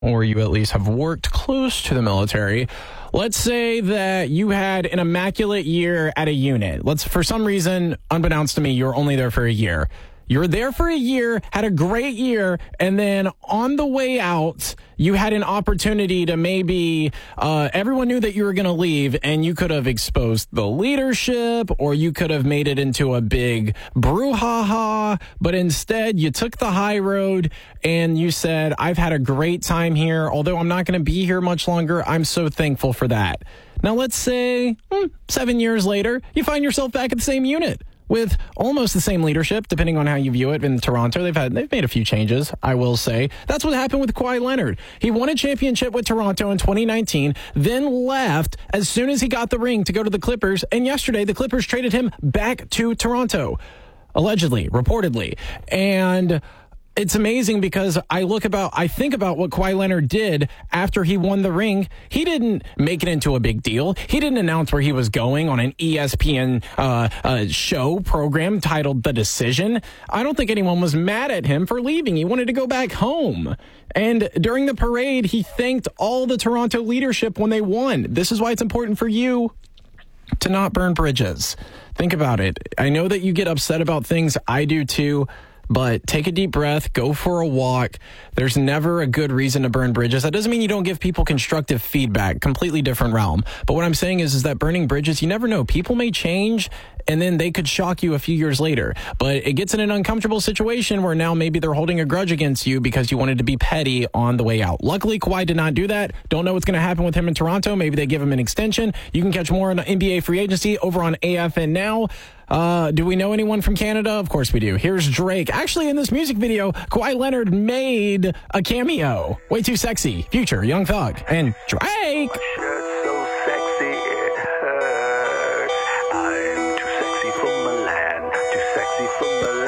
or you at least have worked close to the military. Let's say that you had an immaculate year at a unit. For some reason, unbeknownst to me, you were only there for a year. You were there for a year, had a great year, and then on the way out, you had an opportunity to maybe, everyone knew that you were going to leave, and you could have exposed the leadership, or you could have made it into a big brouhaha, but instead you took the high road and you said, I've had a great time here, although I'm not going to be here much longer. I'm so thankful for that. Now let's say 7 years later, you find yourself back at the same unit, with almost the same leadership, depending on how you view it. In Toronto, they've made a few changes, I will say. That's what happened with Kawhi Leonard. He won a championship with Toronto in 2019, then left as soon as he got the ring to go to the Clippers, and yesterday the Clippers traded him back to Toronto, allegedly, reportedly. And it's amazing because I think about what Kawhi Leonard did after he won the ring. He didn't make it into a big deal. He didn't announce where he was going on an ESPN show program titled The Decision. I don't think anyone was mad at him for leaving. He wanted to go back home. And during the parade, he thanked all the Toronto leadership when they won. This is why it's important for you to not burn bridges. Think about it. I know that you get upset about things. I do too. But take a deep breath, go for a walk. There's never a good reason to burn bridges. That doesn't mean you don't give people constructive feedback, completely different realm. But what I'm saying is that burning bridges, you never know. People may change, and then they could shock you a few years later. But it gets in an uncomfortable situation where now maybe they're holding a grudge against you because you wanted to be petty on the way out. Luckily, Kawhi did not do that. Don't know what's going to happen with him in Toronto. Maybe they give him an extension. You can catch more on NBA free agency over on AFN Now. Do we know anyone from Canada? Of course we do. Here's Drake. Actually, in this music video, Kawhi Leonard made a cameo. Way Too Sexy. Future, Young Thug, and Drake. My shirt's so sexy it hurts. I'm too sexy for Milan. Too sexy for Milan.